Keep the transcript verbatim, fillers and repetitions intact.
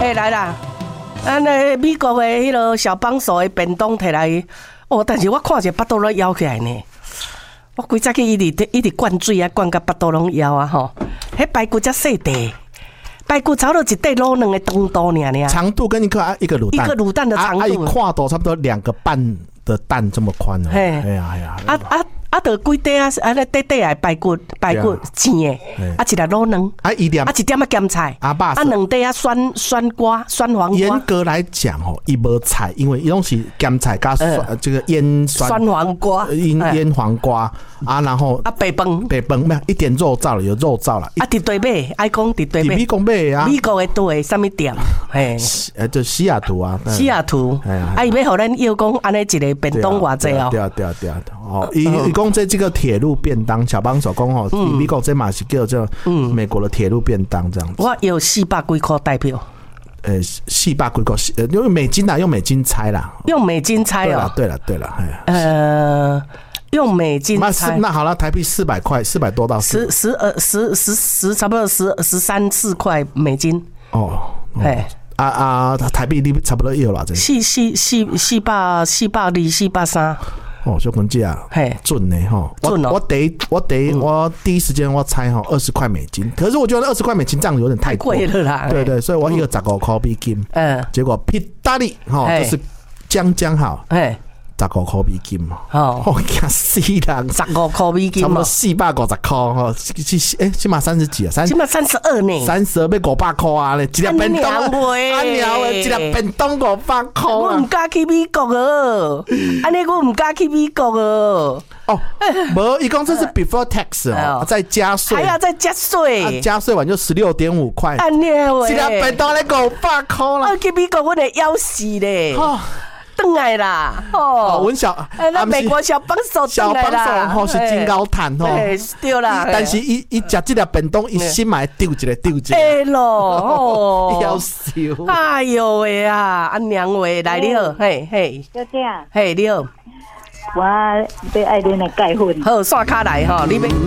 嘿，来啦！咱那美国的迄个小帮手的便当摕来，哦，但是我看着巴肚都枵起来呢。我规早去一直一直灌水啊，灌到巴肚拢枵啊吼。迄排骨才细块，排骨差不多一块卤两个长度尔尔。 长度跟一个一个卤蛋， 一个卤蛋的长度， 啊，跨度差不多两个半的蛋这么宽哦。哎呀哎呀， 啊啊。啊，就几块啊，啊咧底底啊排骨，排骨青的，啊一粒卤卵，啊一点，啊一点啊咸菜，啊啊两底啊酸酸瓜、酸黄瓜。 严格来讲哦，伊无菜，因为伊拢是咸菜加酸这个腌酸酸黄瓜， 腌腌黄瓜啊，然后啊白饭， 白饭没有一点肉燥了，有肉燥了。 啊，伫对买，爱讲伫对买。 美国买啊， 美国的对什么店？嘿， 呃，就西雅图啊， 西雅图。啊，伊要互咱要讲安尼一个便当偌济哦。 对啊对啊对啊，哦，伊伊讲这这个铁路便当，小帮手讲哦，美国这嘛是叫做美国的铁路便当这样子。 我有四百几块代表。 呃，四百几块，呃，用美金啦，用美金猜啦。 用美金猜哦。 对了对了， 呃，用美金猜。 那好了，台币四百块，四百多到十十呃十十十差不多十十三四块美金。 哦，哎。啊啊，台币你差不多有啦，这四四四四百四百二四百三。 哦，小公姐啊，嘿，准呢哈，准哦。我得我得我第一时间我猜哈二十块美金，可是我觉得二十块美金这样有点太贵了啦。 对对，所以我一个十五块美金，嗯，结果皮达利哈就是将将好，哎。十五块美金嘛，哦，惊死人！ 十五块美金， 差不多四百五十块哈，诶，起码三十几啊，三起码三十二呢， 三十二要五百块啊嘞，一粒便当，阿娘诶，一粒便当五百块啊！ 我唔敢去美国哦，安尼我唔敢去美国哦。 哦，无，伊讲这是 before tax 哦，再加税， 还要再加税， 加税完就十六点五块， 阿娘诶， 一粒便当咧五百块啦， 我去美国我得要死咧。回来啦！哦， 阮小， 哎，那美国小帮手回来啦， 小帮手吼是真高谈吼， 对啦。 但是伊伊食这粒便当，伊心嘛丢一个丢一个。 哎咯，哦， 要笑。 哎呦喂啊，阿娘喂，来你好，嘿嘿， 小姐， 嘿你好， 我要爱恁的钙粉， 好，刷卡来吼，你要。